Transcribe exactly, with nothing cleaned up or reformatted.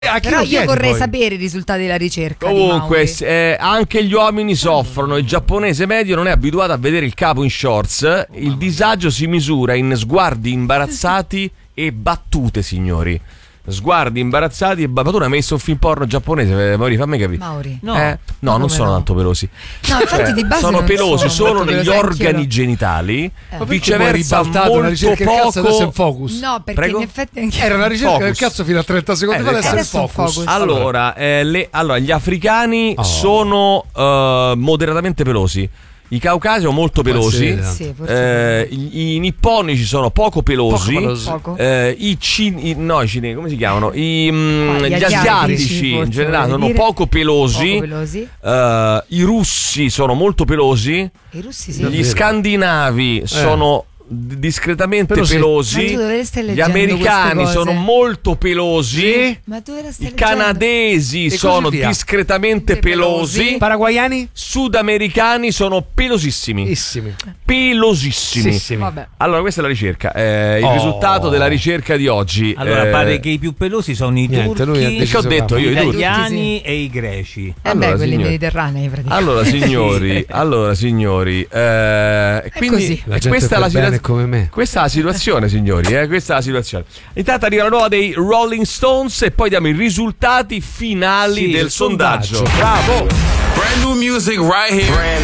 Però io vorrei poi. sapere i risultati della ricerca. Comunque, eh, anche gli uomini soffrono. Il giapponese medio non è abituato a vedere il capo in shorts. Oh, il disagio si misura in sguardi imbarazzati e battute, signori. Sguardi imbarazzati e battute. Ma tu non hai messo un film porno giapponese, Mauri? Fammi capire. Mauri. No, eh? no non sono no? tanto pelosi. No, infatti di base sono pelosi sono solo negli organi genitali. Eh. Viceversa, molto una ricerca poco. Del cazzo, adesso è in focus. No, perché Prego? in effetti anche... era una ricerca focus. del cazzo fino a trenta secondi eh, fa, adesso, adesso è in focus. focus. Allora, eh, le, allora, gli africani oh. sono uh, moderatamente pelosi. I caucasi sono molto pelosi, sì, eh, i, i nipponici sono poco pelosi, poco pelosi. Poco. Eh, i, cin- no, i cinesi come si chiamano? I, mm, gli, gli asiatici, asiatici in generale sono dire. poco pelosi, poco pelosi. Eh, i russi sono molto pelosi, I russi sì. gli scandinavi eh. sono discretamente Però sì. pelosi, gli americani sono molto pelosi, sì. Ma tu i canadesi sono discretamente pelosi, pelosi, paraguayani, sudamericani sono pelosissimi, Issimi. pelosissimi. Sì, Vabbè. Allora questa è la ricerca, eh, il oh. risultato della ricerca di oggi. Allora eh, pare che i più pelosi sono i niente, turchi, che ho detto io, gli i turchi. italiani sì. e i greci. Eh allora, beh, quelli signori. mediterranei praticamente. Allora signori, allora signori, eh, quindi così. la questa è la bene situazione. come me. Questa è la situazione, signori, eh? Questa è la situazione. Intanto arriva la nuova dei Rolling Stones e poi diamo i risultati finali sì, del sondaggio. sondaggio. Bravo! Brand new music right here.